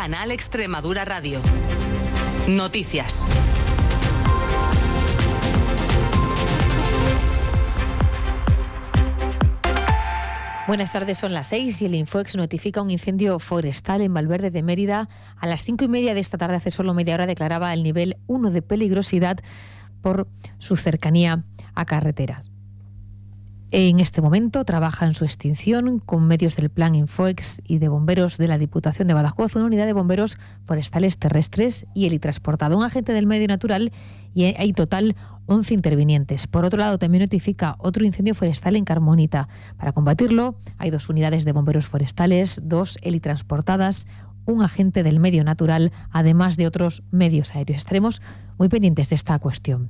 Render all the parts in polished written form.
Canal Extremadura Radio. Noticias. Buenas tardes, son las 6 y el Infoex notifica un incendio forestal en Valverde de Mérida. A las 5:30 de esta tarde, hace solo media hora, declaraba el nivel 1 de peligrosidad por su cercanía a carreteras. En este momento trabaja en su extinción con medios del Plan Infoex y de bomberos de la Diputación de Badajoz, una unidad de bomberos forestales terrestres y helitransportado, un agente del medio natural, y hay total 11 intervinientes. Por otro lado, también notifica otro incendio forestal en Carmonita. Para combatirlo, hay 2 unidades de bomberos forestales, 2 helitransportadas, un agente del medio natural, además de otros medios aéreos. Estaremos muy pendientes de esta cuestión.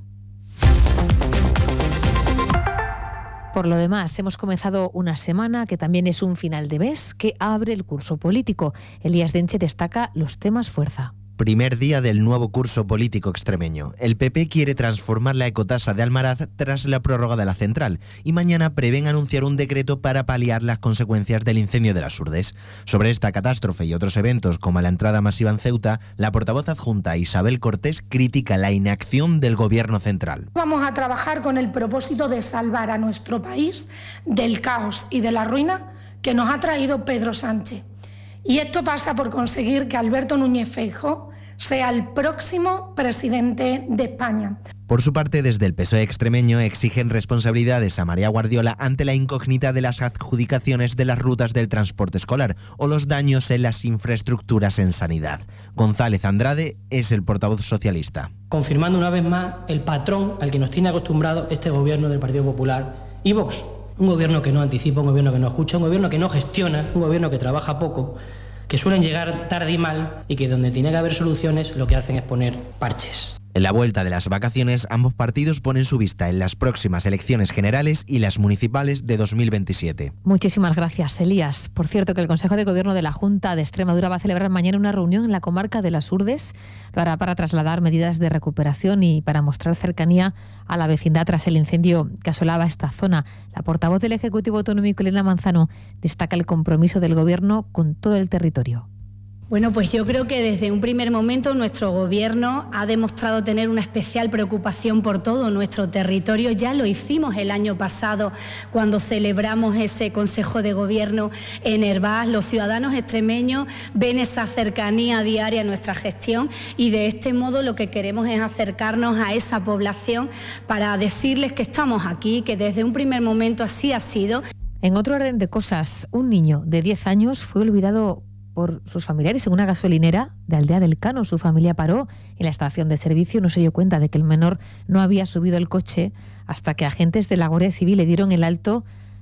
Por lo demás, hemos comenzado una semana que también es un final de mes que abre el curso político. Elías Denche destaca los temas fuerza. Primer día del nuevo curso político extremeño. El PP quiere transformar la ecotasa de Almaraz tras la prórroga de la central y mañana prevén anunciar un decreto para paliar las consecuencias del incendio de las Urdes. Sobre esta catástrofe y otros eventos como la entrada masiva en Ceuta, la portavoz adjunta Isabel Cortés critica la inacción del gobierno central. Vamos a trabajar con el propósito de salvar a nuestro país del caos y de la ruina que nos ha traído Pedro Sánchez. Y esto pasa por conseguir que Alberto Núñez Feijóo sea el próximo presidente de España. Por su parte, desde el PSOE extremeño exigen responsabilidades a María Guardiola ante la incógnita de las adjudicaciones de las rutas del transporte escolar o los daños en las infraestructuras en sanidad. González Andrade es el portavoz socialista. Confirmando una vez más el patrón al que nos tiene acostumbrado este gobierno del Partido Popular y Vox. Un gobierno que no anticipa, un gobierno que no escucha, un gobierno que no gestiona, un gobierno que trabaja poco, que suelen llegar tarde y mal y que donde tiene que haber soluciones lo que hacen es poner parches. En la vuelta de las vacaciones, ambos partidos ponen su vista en las próximas elecciones generales y las municipales de 2027. Muchísimas gracias, Elías. Por cierto, que el Consejo de Gobierno de la Junta de Extremadura va a celebrar mañana una reunión en la comarca de las Urdes para trasladar medidas de recuperación y para mostrar cercanía a la vecindad tras el incendio que asolaba esta zona. La portavoz del Ejecutivo Autonómico, Elena Manzano, destaca el compromiso del Gobierno con todo el territorio. Bueno, pues yo creo que desde un primer momento nuestro Gobierno ha demostrado tener una especial preocupación por todo nuestro territorio. Ya lo hicimos el año pasado cuando celebramos ese Consejo de Gobierno en Hervás. Los ciudadanos extremeños ven esa cercanía diaria a nuestra gestión y de este modo lo que queremos es acercarnos a esa población para decirles que estamos aquí, que desde un primer momento así ha sido. En otro orden de cosas, un niño de 10 años fue olvidado por sus familiares en una gasolinera de Aldea del Cano. Su familia paró en la estación de servicio, no se dio cuenta de que el menor no había subido el coche hasta que agentes de la Guardia Civil le dieron el alto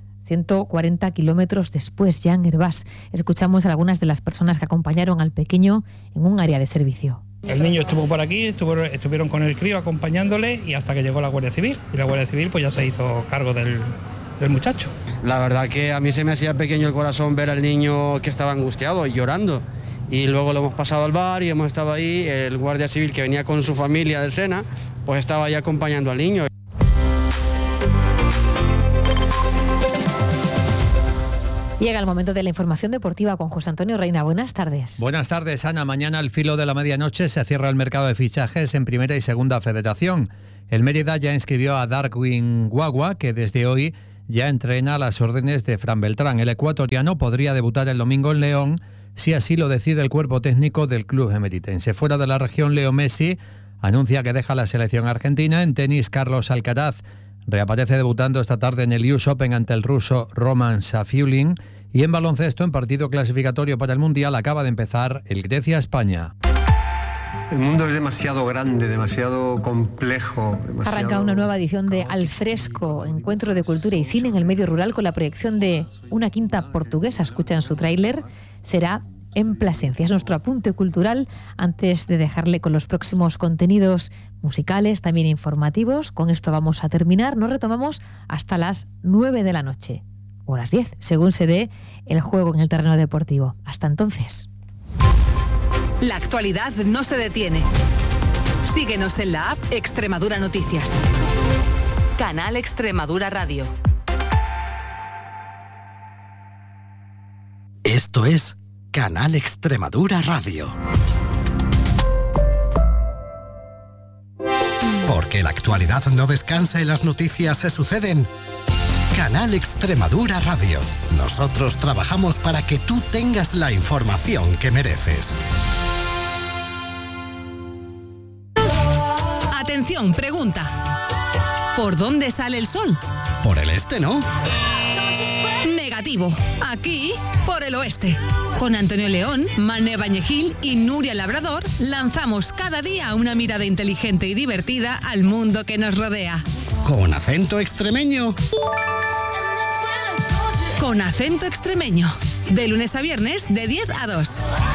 140 kilómetros después, ya en Hervás. Escuchamos a algunas de las personas que acompañaron al pequeño en un área de servicio. El niño estuvo por aquí, estuvieron con el crío acompañándole y hasta que llegó la Guardia Civil. Y la Guardia Civil pues ya se hizo cargo del muchacho. La verdad que a mí se me hacía pequeño el corazón ver al niño que estaba angustiado y llorando. Y luego lo hemos pasado al bar y hemos estado ahí. El guardia civil que venía con su familia del Sena, pues estaba ahí acompañando al niño. Llega el momento de la información deportiva con José Antonio Reina. Buenas tardes. Buenas tardes, Ana. Mañana al filo de la medianoche se cierra el mercado de fichajes en Primera y Segunda Federación. El Mérida ya inscribió a Darwin Guagua, que desde hoy ya entrena a las órdenes de Fran Beltrán. El ecuatoriano podría debutar el domingo en León, si así lo decide el cuerpo técnico del club emeritense. Fuera de la región, Leo Messi anuncia que deja la selección argentina. En tenis, Carlos Alcaraz reaparece debutando esta tarde en el US Open ante el ruso Roman Safiullin. Y en baloncesto, en partido clasificatorio para el Mundial, acaba de empezar el Grecia-España. El mundo es demasiado grande, demasiado complejo. Arranca una nueva edición de Alfresco, encuentro de cultura y cine en el medio rural con la proyección de una quinta portuguesa. Escuchan su tráiler, será en Plasencia. Es nuestro apunte cultural antes de dejarle con los próximos contenidos musicales, también informativos. Con esto vamos a terminar. Nos retomamos hasta las 9 de la noche o las 10, según se dé el juego en el terreno deportivo. Hasta entonces. La actualidad no se detiene. Síguenos en la app Extremadura Noticias. Canal Extremadura Radio. Esto es Canal Extremadura Radio. Porque la actualidad no descansa y las noticias se suceden. Canal Extremadura Radio. Nosotros trabajamos para que tú tengas la información que mereces. Atención, pregunta. ¿Por dónde sale el sol? Por el este, ¿no? Negativo. Aquí, por el oeste. Con Antonio León, Mané Bañegil y Nuria Labrador, lanzamos cada día una mirada inteligente y divertida al mundo que nos rodea. Con acento extremeño. Con acento extremeño. De lunes a viernes, de 10 a 2.